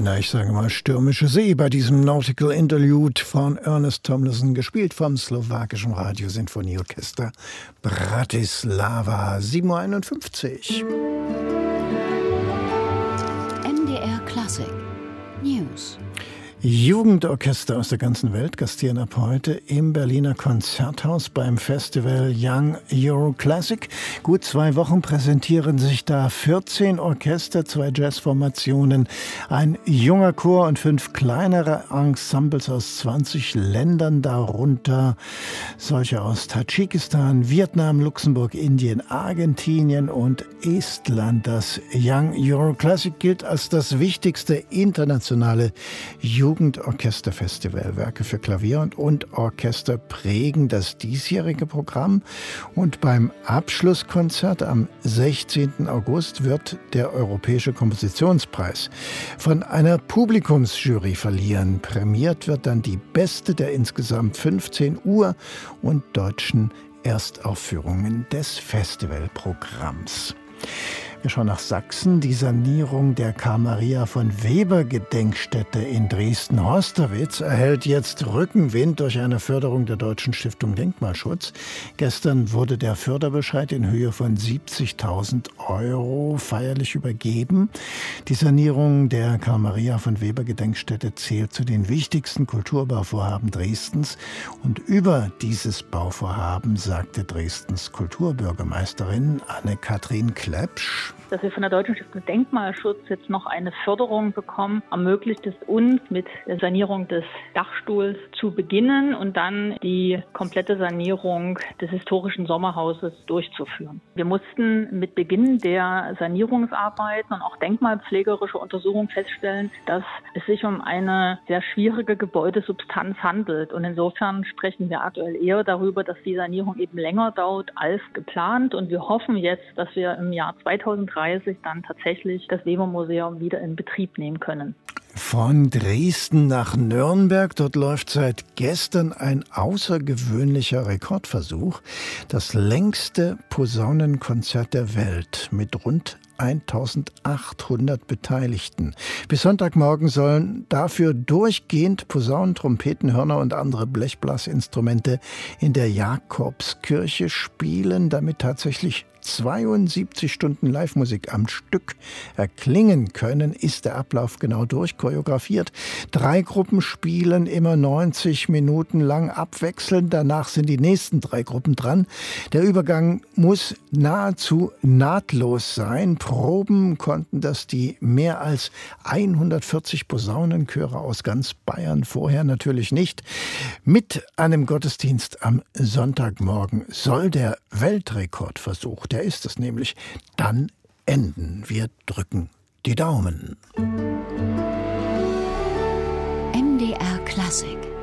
na, ich sage mal, stürmische See bei diesem Nautical Interlude von Ernest Tomlinson, gespielt vom slowakischen Radiosinfonieorchester Bratislava. 7:51 Uhr. MDR Klassik News. Jugendorchester aus der ganzen Welt gastieren ab heute im Berliner Konzerthaus beim Festival Young Euro Classic. Gut 2 Wochen präsentieren sich da 14 Orchester, 2 Jazzformationen, ein junger Chor und 5 kleinere Ensembles aus 20 Ländern, darunter solche aus Tadschikistan, Vietnam, Luxemburg, Indien, Argentinien und Estland. Das Young Euro Classic gilt als das wichtigste internationale Jugendorchesterfestival. Werke für Klavier und Orchester prägen das diesjährige Programm. Und beim Abschlusskonzert am 16. August wird der Europäische Kompositionspreis von einer Publikumsjury verliehen. Prämiert wird dann die beste der insgesamt 15 Ur- und deutschen Erstaufführungen des Festivalprogramms. Wir schauen nach Sachsen. Die Sanierung der Karl-Maria-von-Weber-Gedenkstätte in Dresden-Horstowitz erhält jetzt Rückenwind durch eine Förderung der Deutschen Stiftung Denkmalschutz. Gestern wurde der Förderbescheid in Höhe von 70.000 € feierlich übergeben. Die Sanierung der Karl-Maria-von-Weber-Gedenkstätte zählt zu den wichtigsten Kulturbauvorhaben Dresdens. Und über dieses Bauvorhaben sagte Dresdens Kulturbürgermeisterin Anne-Kathrin Klepsch: Dass wir von der Deutschen Stiftung Denkmalschutz jetzt noch eine Förderung bekommen, ermöglicht es uns, mit der Sanierung des Dachstuhls zu beginnen und dann die komplette Sanierung des historischen Sommerhauses durchzuführen. Wir mussten mit Beginn der Sanierungsarbeiten und auch denkmalpflegerische Untersuchungen feststellen, dass es sich um eine sehr schwierige Gebäudesubstanz handelt. Und insofern sprechen wir aktuell eher darüber, dass die Sanierung eben länger dauert als geplant. Und wir hoffen jetzt, dass wir im Jahr 2030 dann tatsächlich das Weber-Museum wieder in Betrieb nehmen können. Von Dresden nach Nürnberg, dort läuft seit gestern ein außergewöhnlicher Rekordversuch. Das längste Posaunenkonzert der Welt mit rund 1800 Beteiligten. Bis Sonntagmorgen sollen dafür durchgehend Posaunen, Trompeten, Hörner und andere Blechblasinstrumente in der Jakobskirche spielen, damit tatsächlich 72 Stunden Live-Musik am Stück erklingen können, ist der Ablauf genau durchchoreografiert. 3 Gruppen spielen immer 90 Minuten lang abwechselnd. Danach sind die nächsten 3 Gruppen dran. Der Übergang muss nahezu nahtlos sein. Proben konnten das die mehr als 140 Posaunenchöre aus ganz Bayern vorher natürlich nicht. Mit einem Gottesdienst am Sonntagmorgen soll der Weltrekordversuch, der ist es nämlich, dann enden. Wir drücken die Daumen. MDR Klassik.